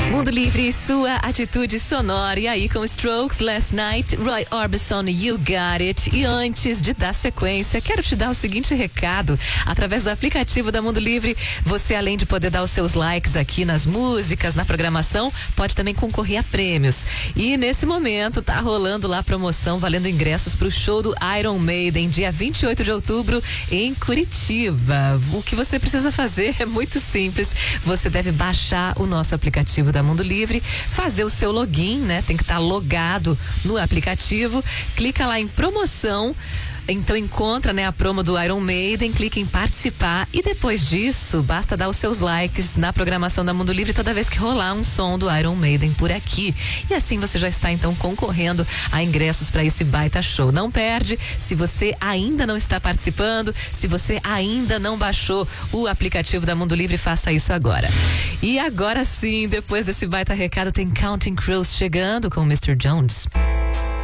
Mundo Livre, sua atitude sonora. E aí com Strokes, Last Night, Roy Orbison, You Got It. E antes de dar sequência, quero te dar o seguinte recado. Através do aplicativo da Mundo Livre, você, além de poder dar os seus likes aqui nas músicas, na programação, pode também concorrer a prêmios. E nesse momento tá rolando lá a promoção valendo ingressos pro show do Iron Maiden, dia 28 de outubro em Curitiba. O que você precisa fazer é muito simples. Você deve baixar o nosso aplicativo da Mundo Livre, fazer o seu login, né? Tem que estar logado no aplicativo, clica lá em promoção. Então encontra, né, a promo do Iron Maiden, clica em participar e depois disso basta dar os seus likes na programação da Mundo Livre toda vez que rolar um som do Iron Maiden por aqui. E assim você já está então concorrendo a ingressos para esse baita show. Não perde. Se você ainda não está participando, se você ainda não baixou o aplicativo da Mundo Livre, faça isso agora. E agora sim, depois desse baita recado, tem Counting Crows chegando com o Mr. Jones.